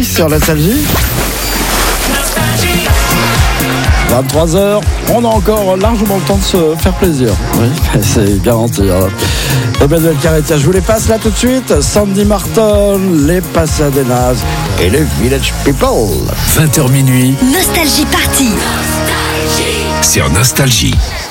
Party sur Nostalgie. 23h, on a encore largement le temps de se faire plaisir. Oui, c'est garanti. Emmanuel Carretia, je vous les passe là tout de suite. Sandy Martin, les Pasadenas et les Village People. 20h minuit. Nostalgie Party. Sur Nostalgie.